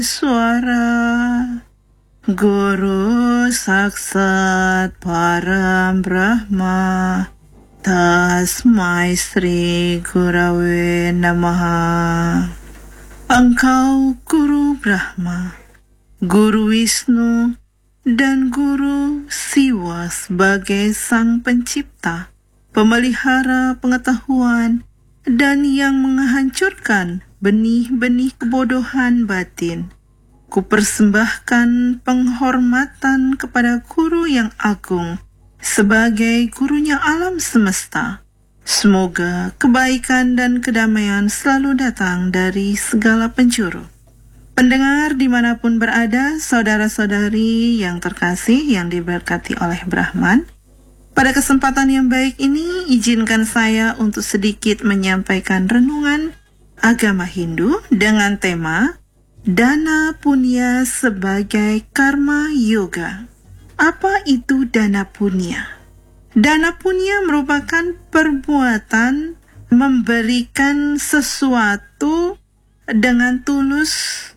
Suara Guru Saksat Param Brahma Tasmai Sri Gurave Namaha. Engkau Guru Brahma, Guru Wisnu, dan Guru Siwa sebagai Sang Pencipta, pemelihara pengetahuan, dan yang menghancurkan benih-benih kebodohan batin. Kupersembahkan penghormatan kepada Guru yang agung sebagai gurunya alam semesta. Semoga kebaikan dan kedamaian selalu datang dari segala penjuru. Pendengar dimanapun berada, saudara-saudari yang terkasih yang diberkati oleh Brahman, pada kesempatan yang baik ini, izinkan saya untuk sedikit menyampaikan renungan agama Hindu dengan tema Dana Punya sebagai Karma Yoga. Apa itu dana punya? Dana punya merupakan perbuatan memberikan sesuatu dengan tulus,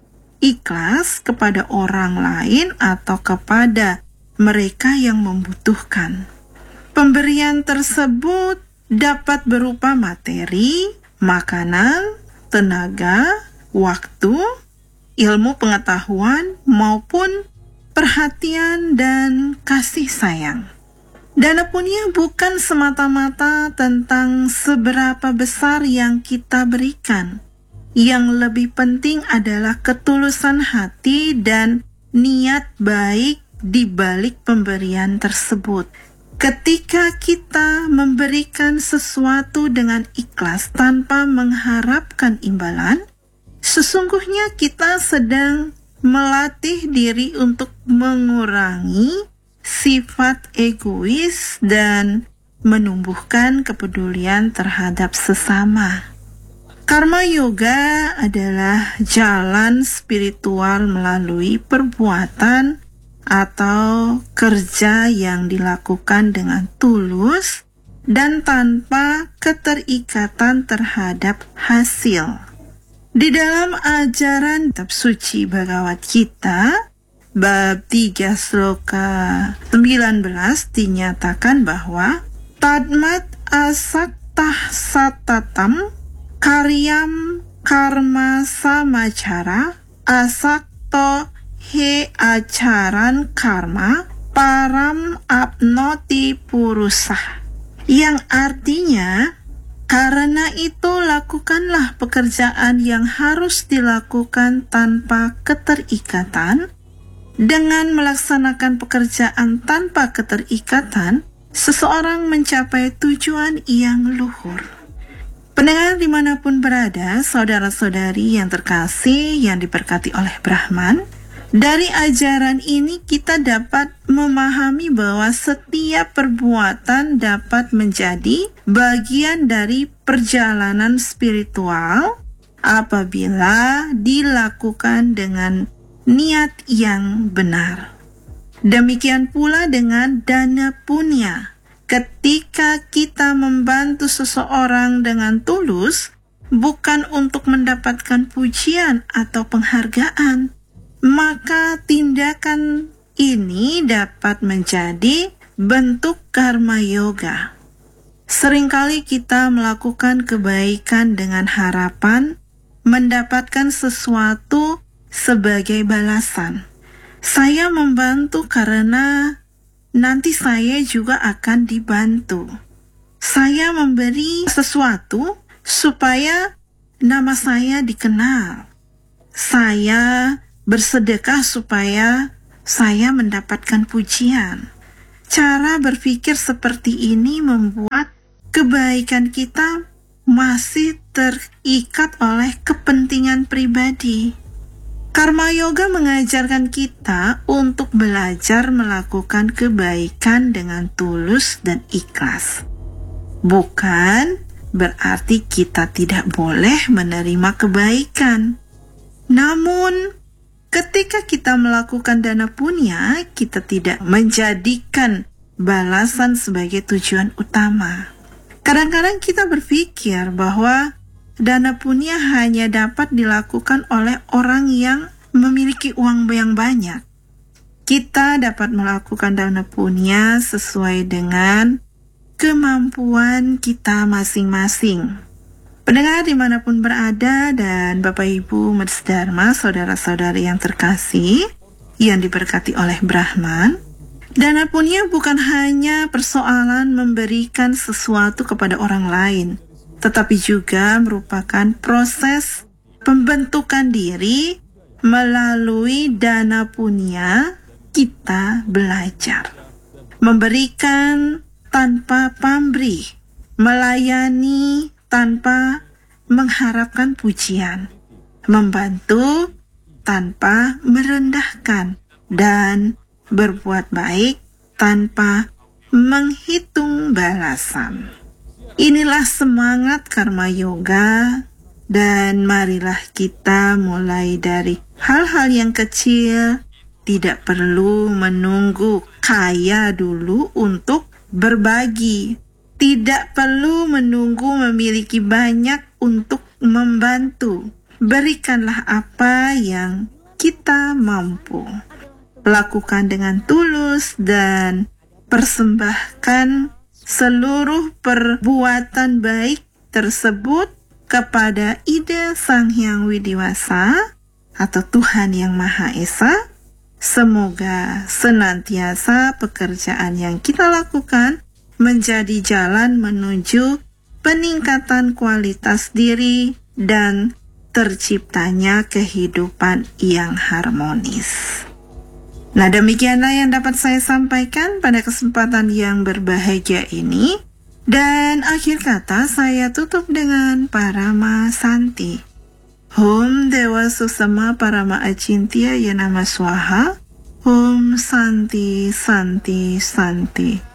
ikhlas kepada orang lain atau kepada mereka yang membutuhkan. Pemberian tersebut dapat berupa materi, makanan, tenaga, waktu, ilmu pengetahuan, maupun perhatian dan kasih sayang. Dana punya bukan semata-mata tentang seberapa besar yang kita berikan. Yang lebih penting adalah ketulusan hati dan niat baik di balik pemberian tersebut. Ketika kita memberikan sesuatu dengan ikhlas tanpa mengharapkan imbalan, sesungguhnya kita sedang melatih diri untuk mengurangi sifat egois dan menumbuhkan kepedulian terhadap sesama. Karma Yoga adalah jalan spiritual melalui perbuatan atau kerja yang dilakukan dengan tulus dan tanpa keterikatan terhadap hasil. Di dalam ajaran kitab suci Bhagavad Gita, bab 3 sloka 19 dinyatakan bahwa Tadmat asaktah satatam karyam karma samacara asakto he acaran karma param apnoti purusah, yang artinya karena itu lakukanlah pekerjaan yang harus dilakukan tanpa keterikatan. Dengan melaksanakan pekerjaan tanpa keterikatan, seseorang mencapai tujuan yang luhur. Pendengar dimanapun berada, saudara-saudari yang terkasih yang diberkati oleh Brahman, dari ajaran ini kita dapat memahami bahwa setiap perbuatan dapat menjadi bagian dari perjalanan spiritual apabila dilakukan dengan niat yang benar. Demikian pula dengan dana punya. Ketika kita membantu seseorang dengan tulus, bukan untuk mendapatkan pujian atau penghargaan, maka tindakan ini dapat menjadi bentuk karma yoga. Seringkali kita melakukan kebaikan dengan harapan mendapatkan sesuatu sebagai balasan. Saya membantu karena nanti saya juga akan dibantu. Saya memberi sesuatu supaya nama saya dikenal. Saya bersedekah supaya saya mendapatkan pujian. Cara berpikir seperti ini membuat kebaikan kita masih terikat oleh kepentingan pribadi. Karma Yoga mengajarkan kita untuk belajar melakukan kebaikan dengan tulus dan ikhlas. Bukan berarti kita tidak boleh menerima kebaikan. Namun, ketika kita melakukan dana punya, kita tidak menjadikan balasan sebagai tujuan utama. Kadang-kadang kita berpikir bahwa dana punya hanya dapat dilakukan oleh orang yang memiliki uang yang banyak, kita dapat melakukan dana punya sesuai dengan kemampuan kita masing-masing. Pendengar dimanapun berada dan Bapak Ibu Majelis Dharma, saudara-saudari yang terkasih, yang diberkati oleh Brahman, dana punya bukan hanya persoalan memberikan sesuatu kepada orang lain, tetapi juga merupakan proses pembentukan diri. Melalui dana punya, kita belajar memberikan tanpa pamrih, melayani tanpa mengharapkan pujian, membantu tanpa merendahkan, dan berbuat baik tanpa menghitung balasan. Inilah semangat karma yoga, dan marilah kita mulai dari hal-hal yang kecil. Tidak perlu menunggu kaya dulu untuk berbagi. Tidak perlu menunggu memiliki banyak untuk membantu. Berikanlah apa yang kita mampu. Lakukan dengan tulus dan persembahkan seluruh perbuatan baik tersebut kepada ide Sang Hyang Widiwasa atau Tuhan Yang Maha Esa. Semoga senantiasa pekerjaan yang kita lakukan menjadi jalan menuju peningkatan kualitas diri dan terciptanya kehidupan yang harmonis. Nah, demikianlah yang dapat saya sampaikan pada kesempatan yang berbahagia ini. Dan akhir kata saya tutup dengan Parama Santi. Om Dewa Susama Parama Acintya Yanama Swaha. Om Santi Santi Santi.